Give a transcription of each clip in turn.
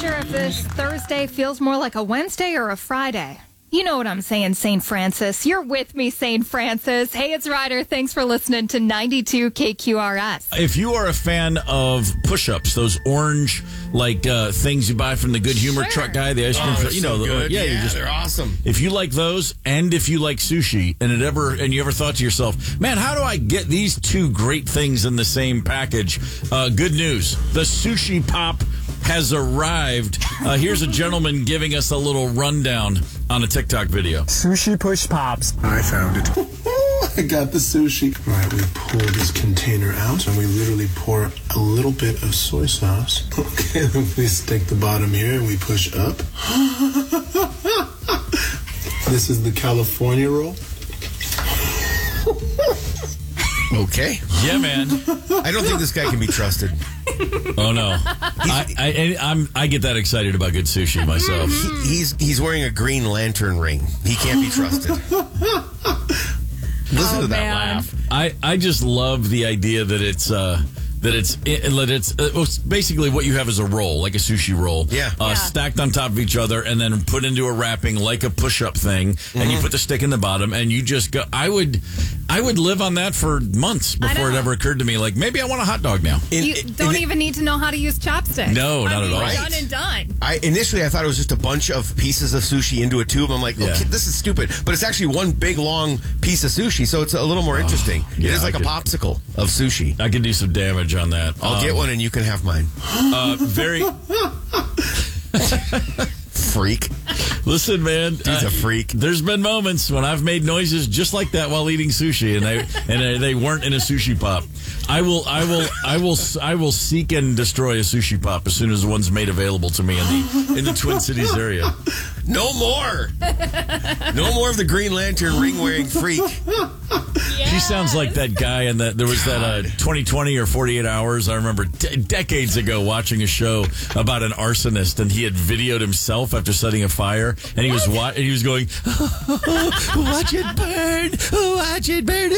sure if this Thursday feels more like a Wednesday or a Friday. You know what I'm saying, St. Francis. You're with me, St. Francis. Hey, it's Ryder. Thanks for listening to 92 KQRS. If you are a fan of push-ups, those orange things you buy from the Good Humor truck guy, the ice cream truck, they're awesome. If you like those, and if you like sushi, and you ever thought to yourself, man, how do I get these two great things in the same package? Good news. The Sushi Pop has arrived. Here's a gentleman giving us a little rundown on a TikTok video. Sushi Push Pops. I found it. I got the sushi. All right, we pull this container out, and we literally pour a little bit of soy sauce. Okay, then we stick the bottom here, and we push up. This is the California roll. Okay. Yeah, man. I don't think this guy can be trusted. Oh no, I get that excited about good sushi myself. He's wearing a Green Lantern ring. He can't be trusted. Listen to that laugh. I just love the idea that it's basically what you have is a roll, like a sushi roll. Yeah. Stacked on top of each other and then put into a wrapping like a push-up thing. And you put the stick in the bottom and you just go. I would live on that for months before it ever occurred to me, like, maybe I want a hot dog now. You don't even need to know how to use chopsticks. No, not at all. Done and done. Initially, I thought it was just a bunch of pieces of sushi into a tube. I'm like, okay, this is stupid. But it's actually one big, long piece of sushi, so it's a little more interesting. Yeah, it is like a popsicle of sushi. I could do some damage on that. I'll get one and you can have mine. Very... Freak. Listen, man, he's a freak. There's been moments when I've made noises just like that while eating sushi, and they weren't in a sushi pop. I will seek and destroy a sushi pop as soon as one's made available to me in the Twin Cities area. No more. No more of the Green Lantern ring wearing freak. Yeah. She sounds like that guy, and there was that 2020 or 48 Hours. I remember decades ago watching a show about an arsonist, and he had videoed himself after setting a fire, and he was going, "Watch it burn, watch it burn,"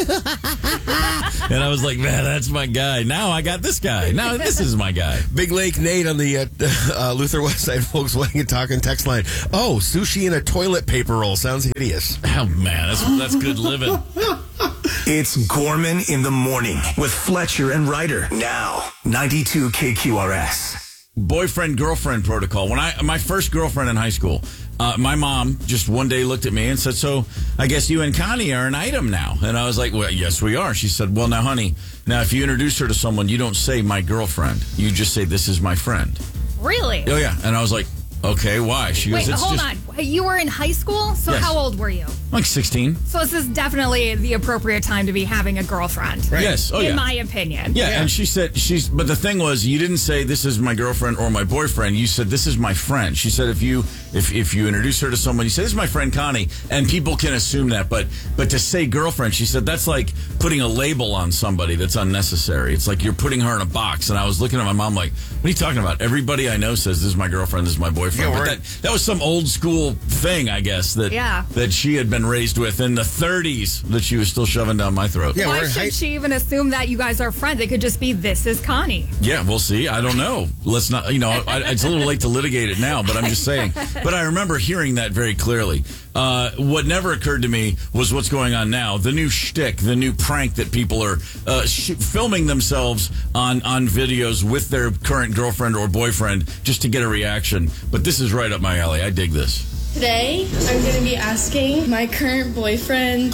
and I was like, man, that's my guy. Now I got this guy. Now this is my guy. Big Lake Nate on the Luther Westside Volkswagen Talking text line. Oh, sushi in a toilet paper roll sounds hideous. Oh man, that's good living. It's Gorman in the Morning with Fletcher and Ryder. Now, 92 KQRS. Boyfriend-girlfriend protocol. When my first girlfriend in high school, my mom just one day looked at me and said, "So I guess you and Connie are an item now." And I was like, "Well, yes, we are." She said, "Well, now, honey, now if you introduce her to someone, you don't say my girlfriend. You just say, this is my friend." Really? Oh, yeah. And I was like, okay, why? She goes, Wait, hold on. You were in high school? So Yes. how old were you? Like 16. So this is definitely the appropriate time to be having a girlfriend. Right. Yes. Oh, in yeah. my opinion. Yeah, and she said, but the thing was, you didn't say this is my girlfriend or my boyfriend. You said this is my friend. She said if you introduce her to someone, you say this is my friend Connie, and people can assume that. But to say girlfriend, she said that's like putting a label on somebody that's unnecessary. It's like you're putting her in a box. And I was looking at my mom like, what are you talking about? Everybody I know says this is my girlfriend, this is my boyfriend. Yeah, but that was some old school thing, I guess, that she had been raised with in the 30s that she was still shoving down my throat. Yeah, Why should she even assume that you guys are friends? It could just be, this is Connie. Yeah, we'll see. I don't know. Let's not, it's a little late to litigate it now, but I'm just saying. But I remember hearing that very clearly. What never occurred to me was what's going on now. The new shtick, the new prank that people are filming themselves on videos with their current girlfriend or boyfriend just to get a reaction. But this is right up my alley. I dig this. Today, I'm going to be asking my current boyfriend.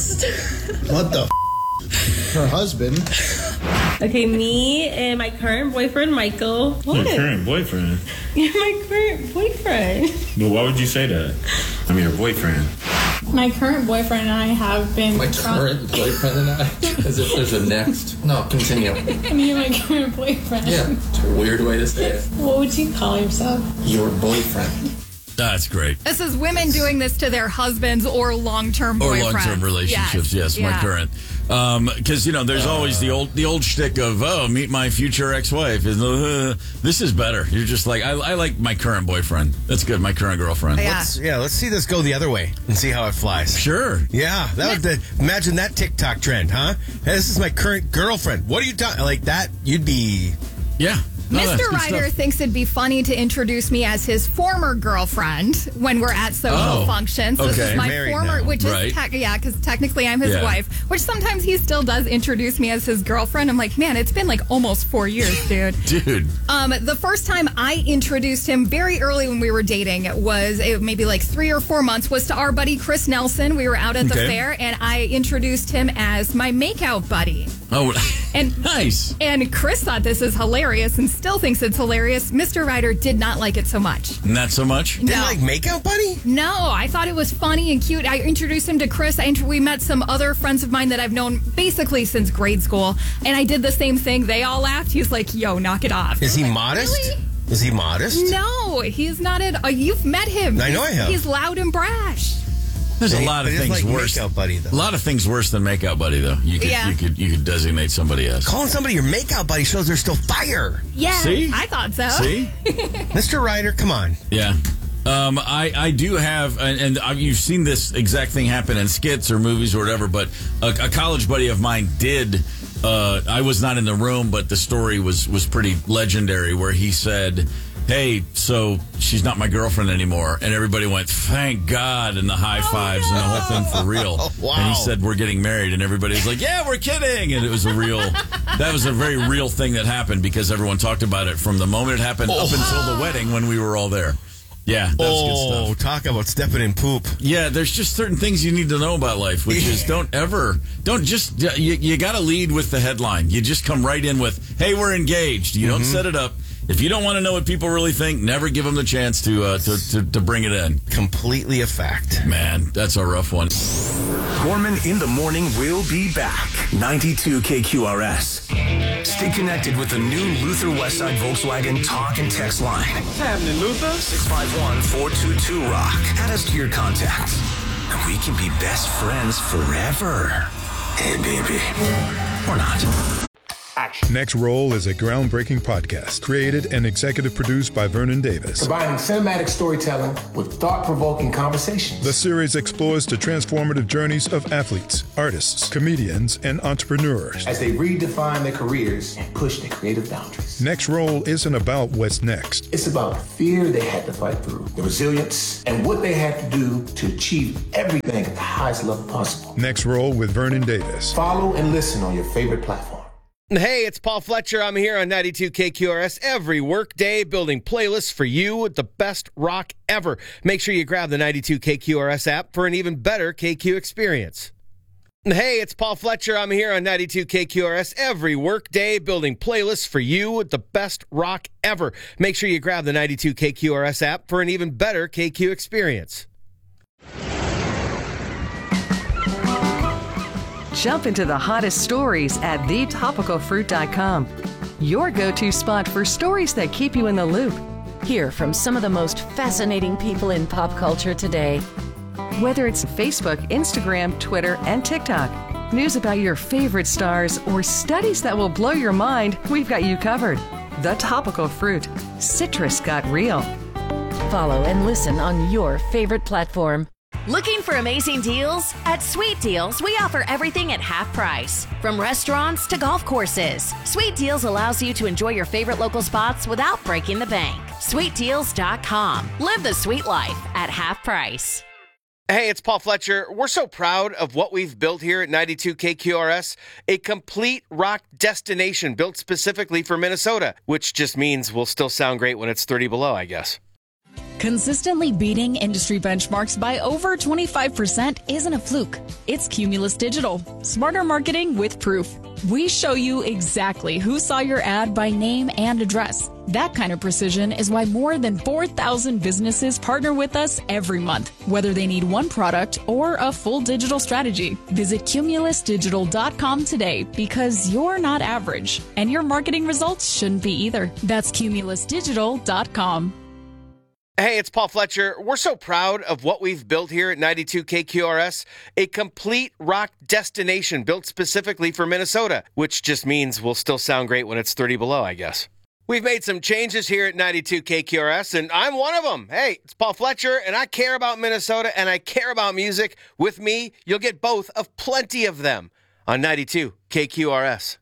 What the her husband? Okay, me and my current boyfriend, Michael. What? Your current boyfriend? You're my current boyfriend. But why would you say that? I'm your boyfriend. My current boyfriend and I have been... My current boyfriend and I? As if there's a next. No, continue. Me and my current boyfriend. Yeah, it's a weird way to say it. What would you call yourself? Your boyfriend. That's great. This is women doing this to their husbands or long-term boyfriends. Or long-term relationships, yes, my current. Because, there's always the old shtick of, meet my future ex-wife. This is better. You're just like, I like my current boyfriend. That's good, my current girlfriend. Yeah. Let's see this go the other way and see how it flies. Sure. Yeah, imagine that TikTok trend, huh? Hey, this is my current girlfriend. What are you talking like that? You'd be... Yeah. Mr. good Ryder stuff. thinks it'd be funny to introduce me as his former girlfriend when we're at social functions. This okay. is my Married former, now. which Right. is, because technically I'm his Yeah. wife, which sometimes he still does introduce me as his girlfriend. I'm like, man, it's been like almost 4 years, dude. Dude. The first time I introduced him very early when we were dating was maybe like 3 or 4 months was to our buddy Chris Nelson. We were out at the Okay. fair and I introduced him as my makeout buddy. Oh, And nice. And Chris thought this is hilarious and still thinks it's hilarious. Mr. Ryder did not like it so much. Not so much? Didn't like Makeout Buddy? No, I thought it was funny and cute. I introduced him to Chris. We met some other friends of mine that I've known basically since grade school. And I did the same thing. They all laughed. He's like, yo, knock it off. Is he modest? Really? Is he modest? No, he's not at you've met him. I know I have. He's loud and brash. There's a lot of But it's things like worse. Makeout Buddy, though. A lot of things worse than Makeout Buddy, though. You could designate somebody as. Calling somebody your Makeout Buddy shows there's still fire. Yeah, See? I thought so. See? Mr. Ryder, come on. Yeah. I do have, and you've seen this exact thing happen in skits or movies or whatever, but a college buddy of mine did. I was not in the room, but the story was pretty legendary where he said, hey, so she's not my girlfriend anymore. And everybody went, thank God, and the high fives and the whole thing for real. Wow. And he said, we're getting married. And everybody was like, yeah, we're kidding. And it was that was a very real thing that happened because everyone talked about it from the moment it happened up until the wedding when we were all there. Yeah, that was good stuff. Talk about stepping in poop. Yeah, there's just certain things you need to know about life, which is you got to lead with the headline. You just come right in with, hey, we're engaged. You don't set it up. If you don't want to know what people really think, never give them the chance to bring it in. Completely a fact. Man, that's a rough one. Gorman in the Morning will be back. 92 KQRS. Stay connected with the new Luther Westside Volkswagen talk and text line. What's happening, Luther? 651-422-ROCK. Add us to your contacts. And we can be best friends forever. Hey, baby. Or not. Next Roll is a groundbreaking podcast created and executive produced by Vernon Davis. Combining cinematic storytelling with thought-provoking conversations. The series explores the transformative journeys of athletes, artists, comedians, and entrepreneurs as they redefine their careers and push their creative boundaries. Next Roll isn't about what's next. It's about the fear they had to fight through, the resilience, and what they had to do to achieve everything at the highest level possible. Next Roll with Vernon Davis. Follow and listen on your favorite platform. Hey, it's Paul Fletcher. I'm here on 92 KQRS every workday building playlists for you with the best rock ever. Make sure you grab the 92 KQRS app for an even better KQ experience. Hey, it's Paul Fletcher. I'm here on 92 KQRS every workday building playlists for you with the best rock ever. Make sure you grab the 92 KQRS app for an even better KQ experience. Jump into the hottest stories at thetopicalfruit.com. Your go-to spot for stories that keep you in the loop. Hear from some of the most fascinating people in pop culture today. Whether it's Facebook, Instagram, Twitter, and TikTok, news about your favorite stars, or studies that will blow your mind, we've got you covered. The Topical Fruit. Citrus got real. Follow and listen on your favorite platform. Looking for amazing deals? At Sweet Deals, we offer everything at half price. From restaurants to golf courses, Sweet Deals allows you to enjoy your favorite local spots without breaking the bank. SweetDeals.com. Live the sweet life at half price. Hey, it's Paul Fletcher. We're so proud of what we've built here at 92 KQRS, a complete rock destination built specifically for Minnesota, which just means we'll still sound great when it's 30 below, I guess. Consistently beating industry benchmarks by over 25% isn't a fluke. It's Cumulus Digital. Smarter marketing with proof. We show you exactly who saw your ad by name and address. That kind of precision is why more than 4,000 businesses partner with us every month, whether they need one product or a full digital strategy. Visit cumulusdigital.com today because you're not average, and your marketing results shouldn't be either. That's cumulusdigital.com. Hey, it's Paul Fletcher. We're so proud of what we've built here at 92 KQRS, a complete rock destination built specifically for Minnesota, which just means we'll still sound great when it's 30 below, I guess. We've made some changes here at 92 KQRS, and I'm one of them. Hey, it's Paul Fletcher, and I care about Minnesota, and I care about music. With me, you'll get both of plenty of them on 92 KQRS.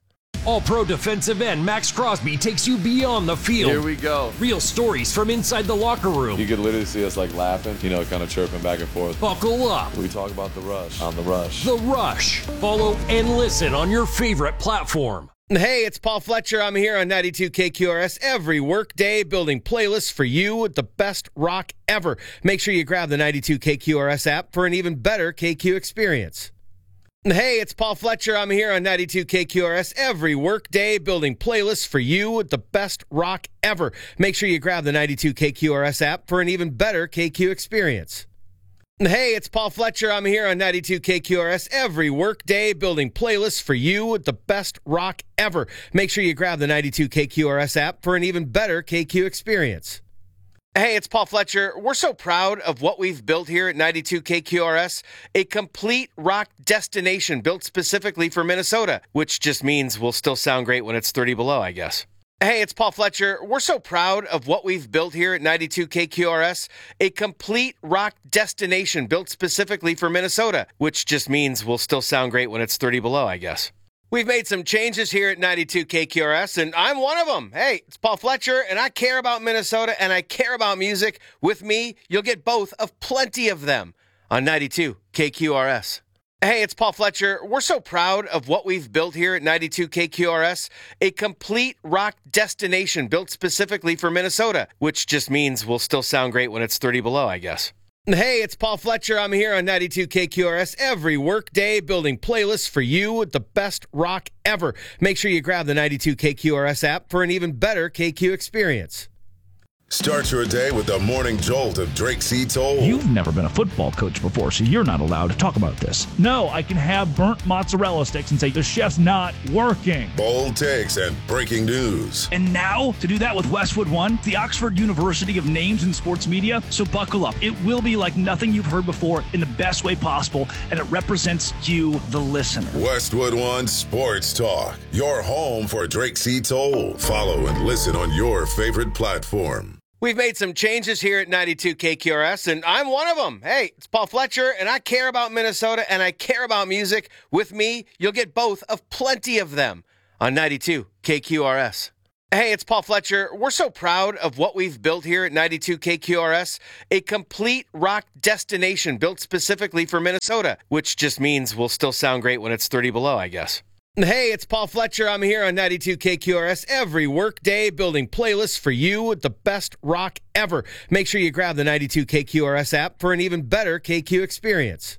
All-Pro defensive end Max Crosby takes you beyond the field. Here we go. Real stories from inside the locker room. You could literally see us like laughing, kind of chirping back and forth. Buckle up. We talk about The Rush on The Rush. The Rush. Follow and listen on your favorite platform. Hey, it's Paul Fletcher. I'm here on 92 KQRS every workday building playlists for you with the best rock ever. Make sure you grab the 92 KQRS app for an even better KQ experience. Hey, it's Paul Fletcher. I'm here on 92 KQRS every workday building playlists for you with the best rock ever. Make sure you grab the 92 KQRS app for an even better KQ experience. Hey, it's Paul Fletcher. I'm here on 92 KQRS every workday building playlists for you with the best rock ever. Make sure you grab the 92 KQRS app for an even better KQ experience. Hey, it's Paul Fletcher. We're so proud of what we've built here at 92 KQRS, a complete rock destination built specifically for Minnesota, which just means we'll still sound great when it's 30 below, I guess. Hey, it's Paul Fletcher. We're so proud of what we've built here at 92 KQRS, a complete rock destination built specifically for Minnesota, which just means we'll still sound great when it's 30 below, I guess. We've made some changes here at 92 KQRS, and I'm one of them. Hey, it's Paul Fletcher, and I care about Minnesota, and I care about music. With me, you'll get both of plenty of them on 92 KQRS. Hey, it's Paul Fletcher. We're so proud of what we've built here at 92 KQRS, a complete rock destination built specifically for Minnesota, which just means we'll still sound great when it's 30 below, I guess. Hey, it's Paul Fletcher. I'm here on 92 KQRS every workday building playlists for you with the best rock ever. Make sure you grab the 92 KQRS app for an even better KQ experience. Start your day with the morning jolt of Drake C. Toll. You've never been a football coach before, so you're not allowed to talk about this. No, I can have burnt mozzarella sticks and say the chef's not working. Bold takes and breaking news. And now, to do that with Westwood One, the Oxford University of names in sports media, so buckle up. It will be like nothing you've heard before in the best way possible, and it represents you, the listener. Westwood One Sports Talk, your home for Drake C. Toll. Follow and listen on your favorite platform. We've made some changes here at 92 KQRS, and I'm one of them. Hey, it's Paul Fletcher, and I care about Minnesota, and I care about music. With me, you'll get both of plenty of them on 92 KQRS. Hey, it's Paul Fletcher. We're so proud of what we've built here at 92 KQRS, a complete rock destination built specifically for Minnesota, which just means we'll still sound great when it's 30 below, I guess. Hey, it's Paul Fletcher. I'm here on 92 KQRS every workday building playlists for you with the best rock ever. Make sure you grab the 92 KQRS app for an even better KQ experience.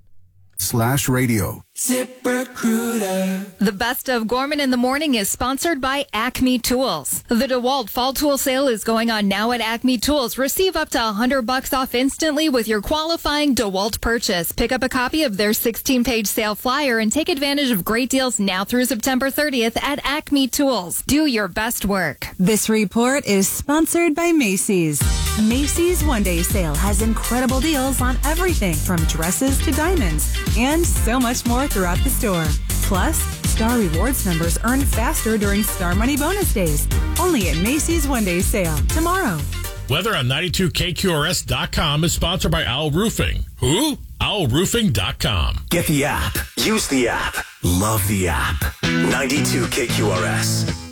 /radio. ZipRecruiter. The best of Gorman in the Morning is sponsored by Acme Tools. The DeWalt Fall Tool Sale is going on now at Acme Tools. Receive up to $100 off instantly with your qualifying DeWalt purchase. Pick up a copy of their 16-page sale flyer and take advantage of great deals now through September 30th at Acme Tools. Do your best work. This report is sponsored by Macy's. Macy's One-Day Sale has incredible deals on everything from dresses to diamonds and so much more throughout the store. Plus, Star Rewards members earn faster during Star Money Bonus Days. Only at Macy's One-Day Sale tomorrow. Weather on 92KQRS.com is sponsored by Owl Roofing. Who? OwlRoofing.com. Get the app. Use the app. Love the app. 92 KQRS.